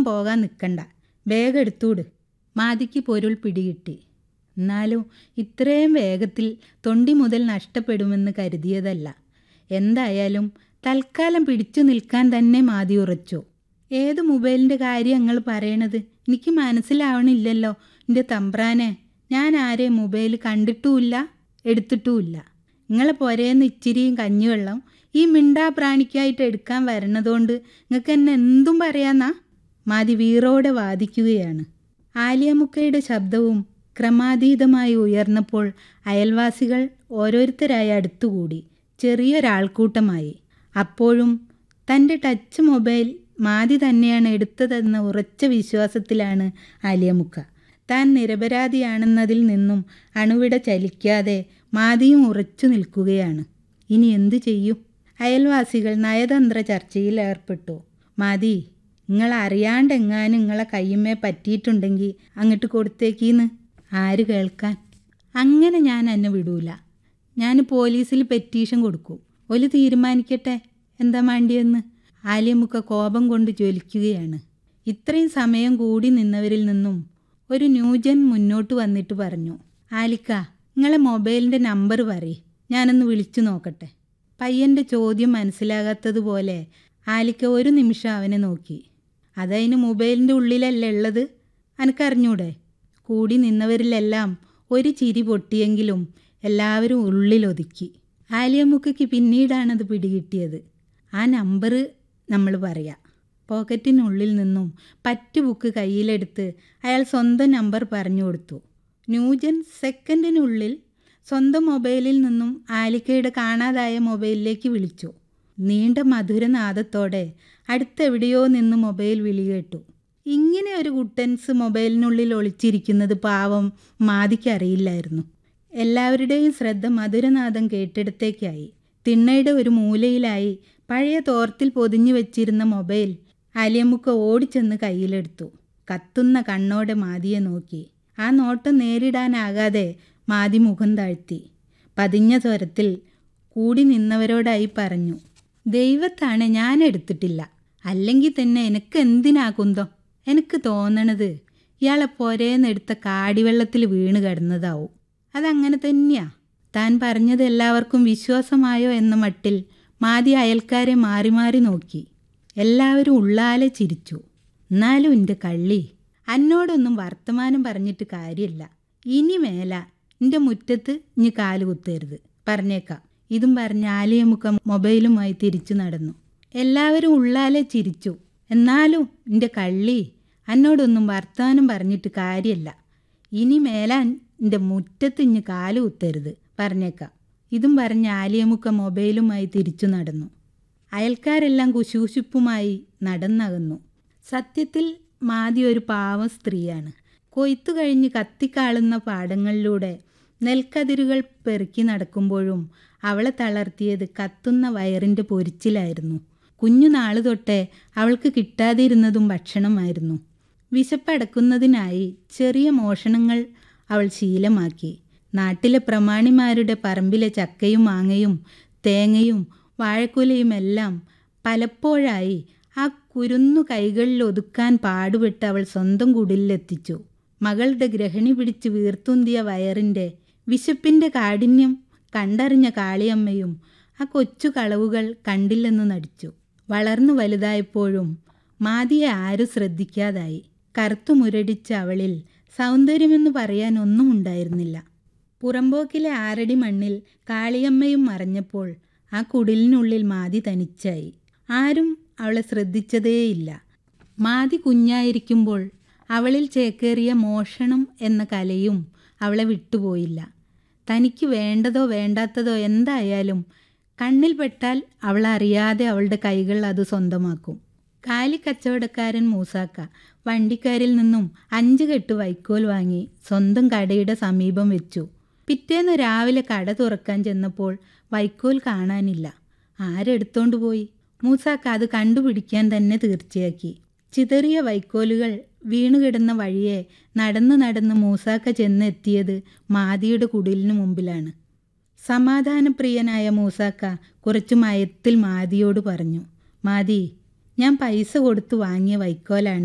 പോകാൻ നിൽക്കണ്ട, വേഗം എടുത്തൂട്. മാതിക്ക് പൊരുൾ പിടികിട്ടി. എന്നാലും ഇത്രയും വേഗത്തിൽ തൊണ്ടി മുതൽ നഷ്ടപ്പെടുമെന്ന് കരുതിയതല്ല. എന്തായാലും തൽക്കാലം പിടിച്ചു നിൽക്കാൻ തന്നെ മാതി ഉറച്ചു. ഏത് മൊബൈലിൻ്റെ കാര്യം നിങ്ങൾ പറയണത്? എനിക്ക് മനസ്സിലാവണില്ലല്ലോ എൻ്റെ തമ്പ്രാനെ. ഞാൻ ആരെയും മൊബൈൽ കണ്ടിട്ടുമില്ല, എടുത്തിട്ടുമില്ല. നിങ്ങളെ പുരേന്ന് ഇച്ചിരിയും കഞ്ഞിവെള്ളം ഈ മിണ്ടാ പ്രാണിക്കായിട്ട് എടുക്കാൻ വരണതുകൊണ്ട് നിങ്ങൾക്ക് എന്നെ എന്തും പറയാന്നാ? മാതി വീറോടെ വാദിക്കുകയാണ്. ആലിയമുക്കയുടെ ശബ്ദവും ക്രമാതീതമായി ഉയർന്നപ്പോൾ അയൽവാസികൾ ഓരോരുത്തരായി അടുത്തുകൂടി ചെറിയൊരാൾക്കൂട്ടമായി. അപ്പോഴും തൻ്റെ ടച്ച് മൊബൈൽ മാതി തന്നെയാണ് എടുത്തതെന്ന ഉറച്ച വിശ്വാസത്തിലാണ് ആലിയമുക്ക. താൻ നിരപരാധിയാണെന്നതിൽ നിന്നും അണുവിട ചലിക്കാതെ മാതിയും ഉറച്ചു നിൽക്കുകയാണ്. ഇനി എന്തു ചെയ്യും? അയൽവാസികൾ നയതന്ത്ര ചർച്ചയിൽ ഏർപ്പെട്ടു. മാതി, നിങ്ങൾ അറിയാണ്ടെങ്ങാനും നിങ്ങളെ കയ്യുമ്മേ പറ്റിയിട്ടുണ്ടെങ്കിൽ അങ്ങോട്ട് കൊടുത്തേക്കീന്ന്. ആര് കേൾക്കാൻ? അങ്ങനെ ഞാൻ എന്നെ വിടൂല. ഞാൻ പോലീസിൽ പെറ്റീഷൻ കൊടുക്കും. ഒരു തീരുമാനിക്കട്ടെ എന്താ വേണ്ടിയെന്ന്. ആലിയമുക്ക കോപം കൊണ്ട് ജ്വലിക്കുകയാണ്. ഇത്രയും സമയം കൂടി നിന്നവരിൽ നിന്നും ഒരു ന്യൂജൻ മുന്നോട്ട് വന്നിട്ട് പറഞ്ഞു, ആലിക്ക, നിങ്ങളെ മൊബൈലിൻ്റെ നമ്പർ പറയ്, ഞാനൊന്ന് വിളിച്ചു നോക്കട്ടെ. പയ്യൻ്റെ ചോദ്യം മനസ്സിലാകാത്തതുപോലെ ആലിക്ക ഒരു നിമിഷം അവനെ നോക്കി. അതതിന് മൊബൈലിൻ്റെ ഉള്ളിലല്ലേ ഉള്ളത്, അനക്കറിഞ്ഞൂടെ? കൂടി നിന്നവരിലെല്ലാം ഒരു ചിരി പൊട്ടിയെങ്കിലും എല്ലാവരും ഉള്ളിലൊതുക്കി. ആലിയമുക്കയ്ക്ക് പിന്നീടാണത് പിടികിട്ടിയത്. ആ നമ്പർ നമ്മൾ പറയാം. പോക്കറ്റിനുള്ളിൽ നിന്നും പറ്റ് ബുക്ക് കയ്യിലെടുത്ത് അയാൾ സ്വന്തം നമ്പർ പറഞ്ഞു കൊടുത്തു. ന്യൂജൻ സെക്കൻഡിനുള്ളിൽ സ്വന്തം മൊബൈലിൽ നിന്നും ആലിക്കയുടെ കാണാതായ മൊബൈലിലേക്ക് വിളിച്ചു. നീണ്ട മധുരനാദത്തോടെ അടുത്തെവിടെയോ നിന്ന് മൊബൈൽ വിളി കേട്ടു. ഇങ്ങനെ ഒരു കുട്ടൻസ് മൊബൈലിനുള്ളിൽ ഒളിച്ചിരിക്കുന്നത് പാവം മാതിക്കറിയില്ലായിരുന്നു. എല്ലാവരുടെയും ശ്രദ്ധ മധുരനാദം കേട്ടിടത്തേക്കായി. തിണ്ണയുടെ ഒരു മൂലയിലായി പഴയ തോർത്തിൽ പൊതിഞ്ഞു വെച്ചിരുന്ന മൊബൈൽ ആലിയമുക്ക ഓടിച്ചെന്ന് കയ്യിലെടുത്തു. കത്തുന്ന കണ്ണോടെ മാതിയെ നോക്കി. ആ നോട്ടം നേരിടാനാകാതെ മാതി മുഖം താഴ്ത്തി. പതിഞ്ഞ സ്വരത്തിൽ കൂടി നിന്നവരോടായി പറഞ്ഞു, ദൈവത്താണ്, ഞാൻ എടുത്തിട്ടില്ല. അല്ലെങ്കിൽ തന്നെ എനിക്ക് എന്തിനാ കുന്തം? എനിക്ക് തോന്നണത് ഇയാളെ പൊരേന്നെടുത്ത കാടിവെള്ളത്തിൽ വീണ് കിടന്നതാവും. അതങ്ങനെ തന്നെയാ. താൻ പറഞ്ഞത് എല്ലാവർക്കും വിശ്വാസമായോ എന്ന മട്ടിൽ മാതി അയൽക്കാരെ മാറി മാറി നോക്കി. എല്ലാവരും ഉള്ളാലെ ചിരിച്ചു. എന്നാലും എൻ്റെ കള്ളി, എന്നോടൊന്നും വർത്തമാനം പറഞ്ഞിട്ട് കാര്യമില്ല. ഇനി മേല എൻ്റെ മുറ്റത്ത് ഇനി കാല് കുത്തരുത്, പറഞ്ഞേക്കാം. ഇതും പറഞ്ഞ് ആലിയമുക്ക മൊബൈലുമായി തിരിച്ചു നടന്നു. എല്ലാവരും ഉള്ളാലെ ചിരിച്ചു. എന്നാലും എൻ്റെ കള്ളി, എന്നോടൊന്നും വർത്തമാനം പറഞ്ഞിട്ട് കാര്യമില്ല. ഇനി മേല എൻ്റെ മുറ്റത്ത് ഇനി കാല് കുത്തരുത്, പറഞ്ഞേക്കാം. ഇതും പറഞ്ഞ് ആലിയമുക്ക മൊബൈലുമായി തിരിച്ചു നടന്നു. അയൽക്കാരെല്ലാം കുശൂശിപ്പുമായി നടന്നകന്നു. സത്യത്തിൽ മാതി ഒരു പാവം സ്ത്രീയാണ്. കൊയ്ത്തു കഴിഞ്ഞ് കത്തിക്കാളുന്ന പാടങ്ങളിലൂടെ നെൽക്കതിരുകൾ പെറുക്കി നടക്കുമ്പോഴും അവളെ തളർത്തിയത് കത്തുന്ന വയറിൻ്റെ പൊരിച്ചിലായിരുന്നു. കുഞ്ഞുനാള് തൊട്ടേ അവൾക്ക് കിട്ടാതിരുന്നതും ഭക്ഷണമായിരുന്നു. വിശപ്പടക്കുന്നതിനായി ചെറിയ മോഷണങ്ങൾ അവൾ ശീലമാക്കി. നാട്ടിലെ പ്രമാണിമാരുടെ പറമ്പിലെ ചക്കയും മാങ്ങയും തേങ്ങയും വാഴക്കുലയുമെല്ലാം പലപ്പോഴായി ആ കുരുന്നു കൈകളിൽ ഒതുക്കാൻ പാടുപെട്ട് അവൾ സ്വന്തം കുടിലെത്തിച്ചു. മകളുടെ ഗ്രഹിണി പിടിച്ച് വീർത്തുന്തിയ വയറിൻ്റെ വിശപ്പിൻ്റെ കാഠിന്യം കണ്ടറിഞ്ഞ കാളിയമ്മയും ആ കൊച്ചു കളവുകൾ കണ്ടില്ലെന്ന് നടിച്ചു. വളർന്നു വലുതായപ്പോഴും മാതിയെ ആരും ശ്രദ്ധിക്കാതായി. കറുത്തു മുരടിച്ച അവളിൽ സൗന്ദര്യമെന്ന് പറയാൻ ഒന്നും ഉണ്ടായിരുന്നില്ല. പുറമ്പോക്കിലെ ആറടി മണ്ണിൽ കാളിയമ്മയും മറഞ്ഞപ്പോൾ ആ കുടിലിനുള്ളിൽ മാതി തനിച്ചായി. ആരും അവളെ ശ്രദ്ധിച്ചതേയില്ല. മാതി കുഞ്ഞായിരിക്കുമ്പോൾ അവളിൽ ചേക്കേറിയ മോഷണം എന്ന കലയും അവളെ വിട്ടുപോയില്ല. തനിക്ക് വേണ്ടതോ വേണ്ടാത്തതോ എന്തായാലും കണ്ണിൽപ്പെട്ടാൽ അവൾ അറിയാതെ അവളുടെ കൈകൾ അത് സ്വന്തമാക്കും. കാലിക്കച്ചവടക്കാരൻ മൂസാക്ക വണ്ടിക്കാരിൽ നിന്നും 5 കെട്ട് വൈക്കോൽ വാങ്ങി സ്വന്തം കടയുടെ സമീപം വെച്ചു. പിറ്റേന്ന് രാവിലെ കട തുറക്കാൻ ചെന്നപ്പോൾ വൈക്കോൽ കാണാനില്ല. ആരെടുത്തോണ്ട് പോയി? മൂസാക്ക അത് കണ്ടുപിടിക്കാൻ തന്നെ തീർച്ചയാക്കി. ചിതറിയ വൈക്കോലുകൾ വീണുകിടന്ന വഴിയെ നടന്ന് മൂസാക്ക ചെന്നെത്തിയത് മാതിയുടെ കുടിലിനു മുമ്പിലാണ്. സമാധാനപ്രിയനായ മൂസാക്ക കുറച്ചു മയത്തിൽ മാതിയോട് പറഞ്ഞു, മാതി, ഞാൻ പൈസ കൊടുത്തു വാങ്ങിയ വൈക്കോലാണ്